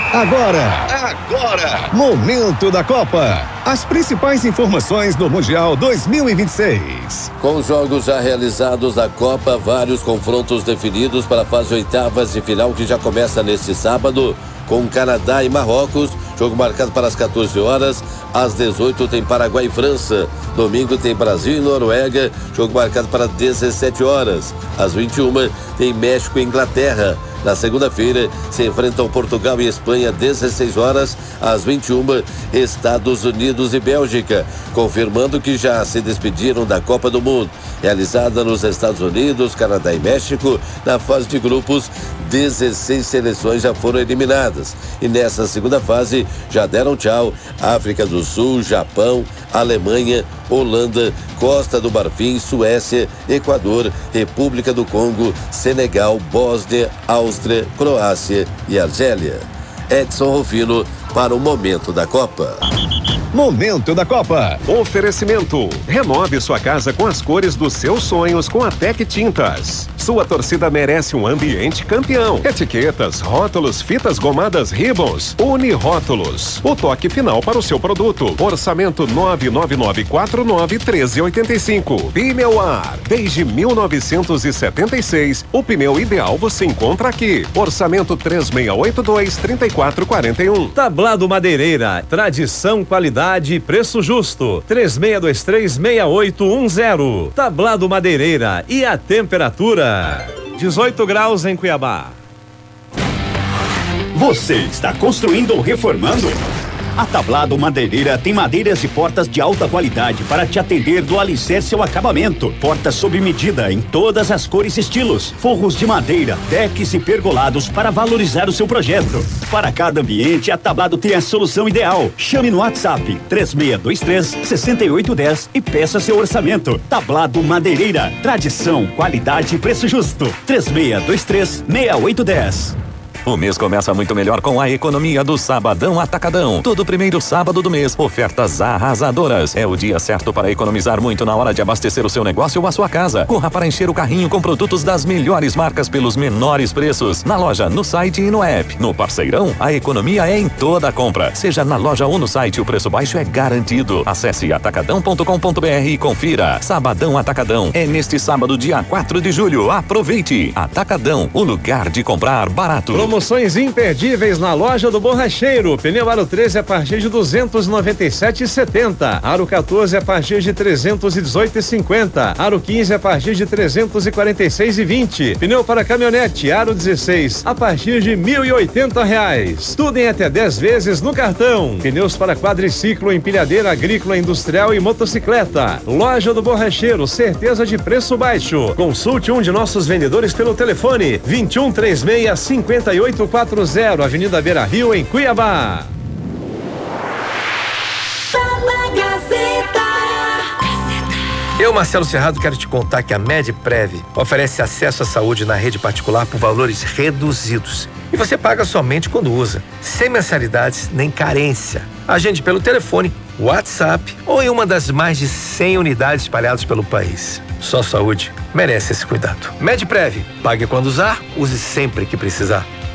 Agora, Momento da Copa. As principais informações do Mundial 2026. Com os jogos já realizados da Copa, vários confrontos definidos para a fase oitavas de final que já começa neste sábado, com Canadá e Marrocos, jogo marcado para as 14 horas, às 18 tem Paraguai e França, domingo tem Brasil e Noruega, jogo marcado para 17 horas, às 21 tem México e Inglaterra. Na segunda-feira, se enfrentam Portugal e Espanha, 16 horas, às 21, Estados Unidos e Bélgica, confirmando que já se despediram da Copa do Mundo. Realizada nos Estados Unidos, Canadá e México, na fase de grupos, 16 seleções já foram eliminadas. E nessa segunda fase, já deram tchau África do Sul, Japão, Alemanha, Holanda, Costa do Marfim, Suécia, Equador, República do Congo, Senegal, Bósnia, Áustria, Croácia e Argélia. Edson Rufino para o Momento da Copa. Momento da Copa. Oferecimento. Renove sua casa com as cores dos seus sonhos com a Tec Tintas. Sua torcida merece um ambiente campeão. Etiquetas, rótulos, fitas gomadas Ribbons, Unirótulos. O toque final para o seu produto. Orçamento 999491385. Pneuar. Desde 1976, o pneu ideal você encontra aqui. Orçamento 3682-3441. Tablado Madeireira. Tradição, qualidade e preço justo. 36236810. Tablado Madeireira. E a temperatura? 18 graus em Cuiabá. Você está construindo ou reformando? A Tablado Madeireira tem madeiras e portas de alta qualidade para te atender do alicerce ao acabamento. Portas sob medida em todas as cores e estilos. Forros de madeira, decks e pergolados para valorizar o seu projeto. Para cada ambiente, a Tablado tem a solução ideal. Chame no WhatsApp 3623-6810 e peça seu orçamento. Tablado Madeireira. Tradição, qualidade e preço justo. 3623-6810. O mês começa muito melhor com a economia do Sabadão Atacadão. Todo primeiro sábado do mês, ofertas arrasadoras. É o dia certo para economizar muito na hora de abastecer o seu negócio ou a sua casa. Corra para encher o carrinho com produtos das melhores marcas pelos menores preços. Na loja, no site e no app. No Parceirão, a economia é em toda a compra. Seja na loja ou no site, o preço baixo é garantido. Acesse atacadão.com.br e confira. Sabadão Atacadão. É neste sábado, dia 4 de julho. Aproveite. Atacadão, o lugar de comprar barato. Promoções imperdíveis na loja do Borracheiro. Pneu Aro 13 a partir de 297,70. Aro 14 a partir de 318,50. Aro 15 a partir de 346,20. Pneu para caminhonete Aro 16 a partir de R$1.080. Tudo em até 10 vezes no cartão. Pneus para quadriciclo, empilhadeira agrícola, industrial e motocicleta. Loja do Borracheiro, certeza de preço baixo. Consulte um de nossos vendedores pelo telefone 2136-5840, Avenida Beira Rio, em Cuiabá. Eu, Marcelo Serrado, quero te contar que a Medprev oferece acesso à saúde na rede particular por valores reduzidos. E você paga somente quando usa, sem mensalidades nem carência. Agende pelo telefone, WhatsApp ou em uma das mais de 100 unidades espalhadas pelo país. Sua saúde merece esse cuidado. Medprev, pague quando usar, use sempre que precisar.